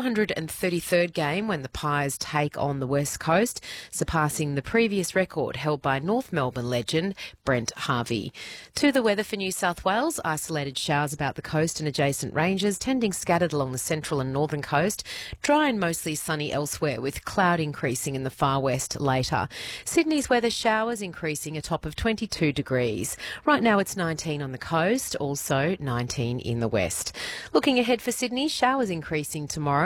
433rd game when the Pies take on the West Coast, surpassing the previous record held by North Melbourne legend Brent Harvey. To the weather for New South Wales, isolated showers about the coast and adjacent ranges, tending scattered along the central and northern coast, dry and mostly sunny elsewhere with cloud increasing in the far west later. Sydney's weather, showers increasing, a top of 22 degrees. Right now it's 19 on the coast, also 19 in the west. Looking ahead for Sydney, showers increasing tomorrow.